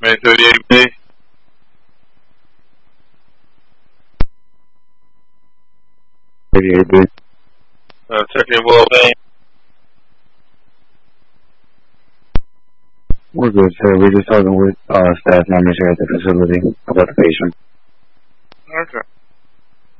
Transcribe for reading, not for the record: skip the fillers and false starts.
May 38B. Check your well-being. We're good, sir. We're just talking with staff members here at the facility about the patient. Okay.